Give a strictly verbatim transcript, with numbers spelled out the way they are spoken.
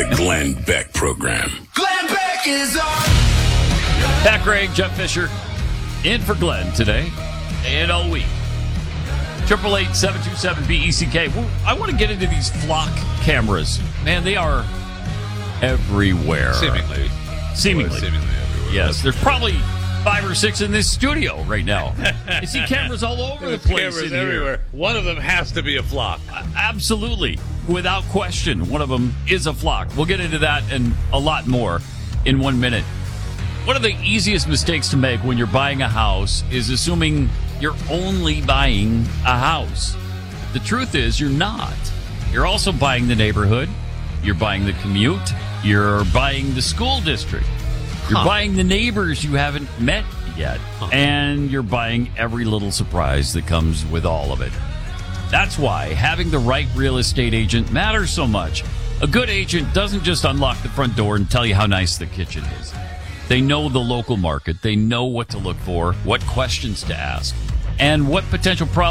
The Glenn Beck Program. Glenn Beck is on. Pat Gregg, Jeff Fisher, in for Glenn today and all week. Triple eight seven two seven B E C K. Well, I want to get into these flock cameras. Man, they are everywhere. Seemingly. Seemingly. Well, seemingly everywhere. Yes, there's probably five or six in this studio right now. I see cameras all over the There's place. cameras in everywhere. Here. One of them has to be a flock. Absolutely. Without question, one of them is a flock. We'll get into that and a lot more in one minute. One of the easiest mistakes to make when you're buying a house is assuming you're only buying a house. The truth is you're not. You're also buying the neighborhood. You're buying the commute. You're buying the school district. You're huh. buying the neighbors you haven't met yet. Huh. And you're buying every little surprise that comes with all of it. That's why having the right real estate agent matters so much. A good agent doesn't just unlock the front door and tell you how nice the kitchen is. They know the local market. They know what to look for, what questions to ask, and what potential problems